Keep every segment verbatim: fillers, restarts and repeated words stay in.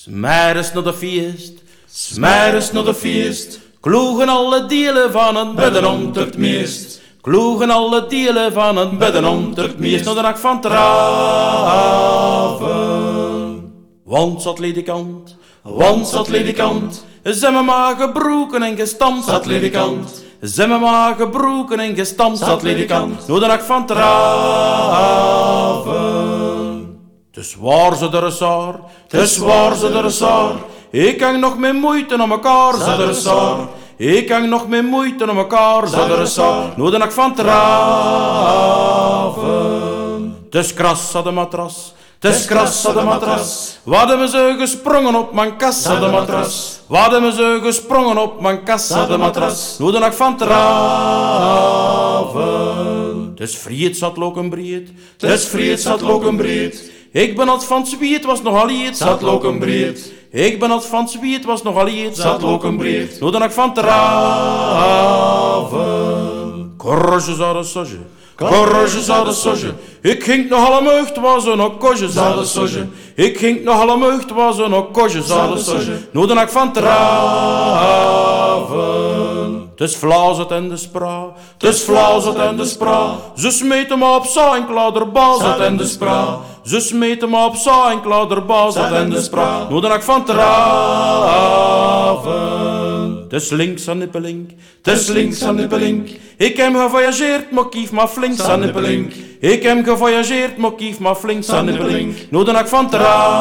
Smijres naar de feest, smijres naar de feest. Kloegen alle delen van het bedden om het meest. Kloegen alle delen van het bedden om het meest. Naar de nacht van traven. Want zat ledikant, want zat ledikant. Zijn me maar gebroken en gestampt zat ledikant. Zijn me maar gebroken en gestampt zat ledikant. Naar de nacht van traven. Dus waar ze er saar, dus waar ze er saar. Ik hang nog met moeite aan mekaar, ze er saar. Ik hang nog met moeite aan mekaar, ze er saar. Naar de nacht van traven. Dus kras zat de matras, dus kras zat de matras. Wat hebben ze gesprongen op mijn kast, zat de matras. Wat hebben ze gesprongen op mijn kast, zat de matras. Naar de nacht van traven. Dus vriet zat lokenbreed, dus vriet zat lokenbreed. Ik ben het van zwiet, was nog al iets, zat lokenbreed. Ik ben het van zwiet, was nog al iets, zat lokenbreed. Naar de nacht van traven. Korrosjes aan de sosje, korrosjes aan de sosje. Ik ging nog alle meugd, was er nog kosjes aan de sosje. Ik ging nog alle meugd, was er nog kosjes aan de sosje. Naar de nacht van traven. Dus flauwzet en de spra, dus flauwzet en de spra. Ze smeten me op za en klauderbaal zat en de spra. Ze smeten me op za en klauderbaal zat en de spra. Naar de nacht van traven. Dus links aan nippelink, dus links aan nippelink. Ik heb gevoyageerd, maar kief maar flink aan nippelink. Ik heb gevoyageerd, maar kief maar flink aan nippelink. Naar de nacht van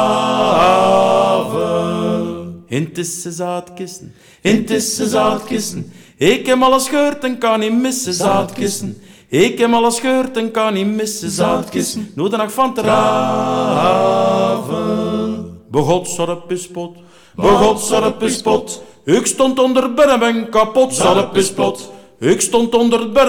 traven. In tisse zaadkisten, in tisse zaadkisten. Ik heb alles gehoord en kan niet missen, zaadkisten. Ik heb alles gehoord en kan niet missen, zaadkisten. Naar de nacht van traven. Begot zat de pispot, begot zat de pispot. Ik stond onder bed en ben kapot, zat de pispot. Ik stond onder bed.